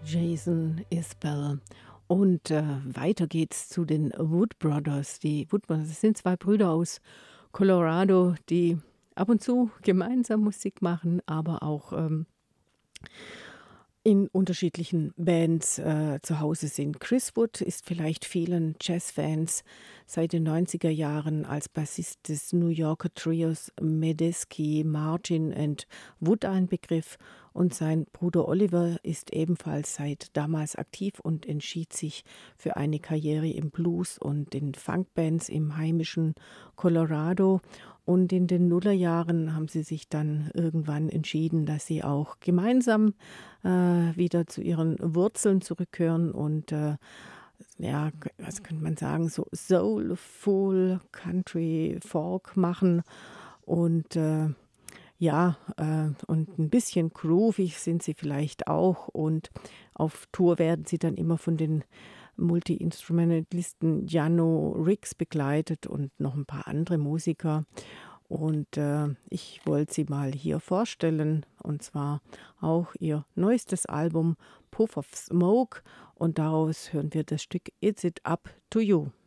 Jason Isbell. Und weiter geht's zu den Wood Brothers. Die Wood Brothers sind zwei Brüder aus Colorado, die ab und zu gemeinsam Musik machen, aber auch in unterschiedlichen Bands zu Hause sind. Chris Wood ist vielleicht vielen Jazzfans seit den 90er Jahren als Bassist des New Yorker Trios Medeski, Margin and Wood ein Begriff, und sein Bruder Oliver ist ebenfalls seit damals aktiv und entschied sich für eine Karriere im Blues und in Funkbands im heimischen Colorado. Und in den Nullerjahren haben sie sich dann irgendwann entschieden, dass sie auch gemeinsam wieder zu ihren Wurzeln zurückkehren und ja, was könnte man sagen, so Soulful Country Folk machen und und ein bisschen groovig sind sie vielleicht auch, und auf Tour werden sie dann immer von den Multi-Instrumentalisten Jano Riggs begleitet und noch ein paar andere Musiker. Und ich wollte sie mal hier vorstellen, und zwar auch ihr neuestes Album Puff of Smoke, und daraus hören wir das Stück It's It Up to You.